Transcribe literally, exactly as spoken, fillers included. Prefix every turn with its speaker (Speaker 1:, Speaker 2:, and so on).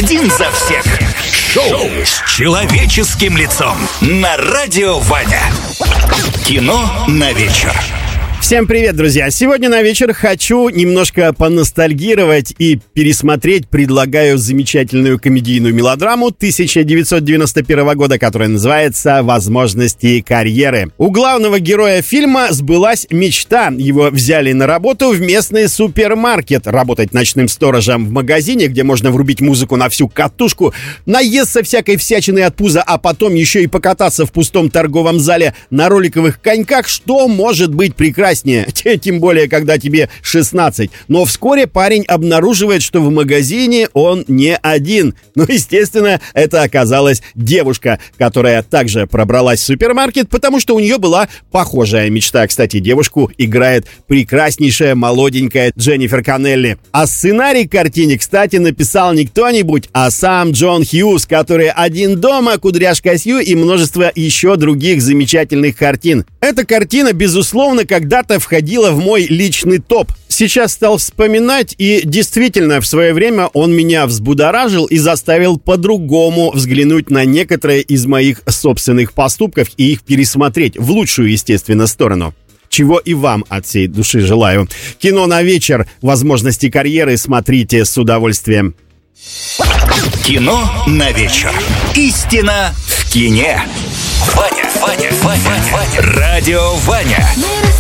Speaker 1: Один за всех. Шоу с человеческим лицом на Радио Ваня. Кино на вечер.
Speaker 2: Всем привет, друзья! Сегодня на вечер хочу немножко поностальгировать и пересмотреть. Предлагаю замечательную комедийную мелодраму тысяча девятьсот девяносто первого года, которая называется «Возможности карьеры». У главного героя фильма сбылась мечта. Его взяли на работу в местный супермаркет. Работать ночным сторожем в магазине, где можно врубить музыку на всю катушку, наесться всякой всячины от пуза, а потом еще и покататься в пустом торговом зале на роликовых коньках. Что может быть прекраснее? Тем более, когда тебе шестнадцать. Но вскоре парень обнаруживает, что в магазине он не один. Ну, естественно, это оказалась девушка, которая также пробралась в супермаркет, потому что у нее была похожая мечта. Кстати, девушку играет прекраснейшая молоденькая Дженнифер Коннелли. А сценарий к картине, кстати, написал не кто-нибудь, а сам Джон Хьюз, который «Один дома», «Кудряшка Сью» и множество еще других замечательных картин. Эта картина, безусловно, когда-то входила в мой личный топ. Сейчас стал вспоминать, и действительно, в свое время он меня взбудоражил и заставил по-другому взглянуть на некоторые из моих собственных поступков и их пересмотреть в лучшую, естественно, сторону. Чего и вам от всей души желаю. Кино на вечер. Возможности карьеры смотрите с удовольствием.
Speaker 1: Кино на вечер. Истина в кине. Ваня, Ваня, Ваня, Ваня. Радио Ваня.